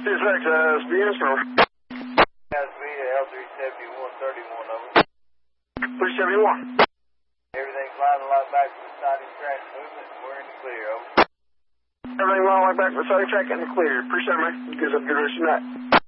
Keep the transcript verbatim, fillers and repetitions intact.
Six X, uh, speeding from. That's me, L three seventy-one thirty-one of them. three seventy-one. Everything's lining right back to the siding track movement, and we're in the clear, over. Everything all the way back to the side track and clear. Appreciate it, man. You guys have a good rest of your night.